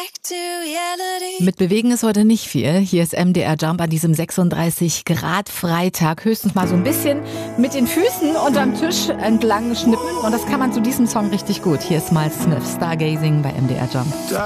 Mit Bewegen ist heute nicht viel. Hier ist MDR Jump an diesem 36 Grad Freitag. Höchstens mal so ein bisschen mit den Füßen unterm Tisch entlang schnippen. Und das kann man zu diesem Song richtig gut. Hier ist Miles Smith, Stargazing bei MDR Jump.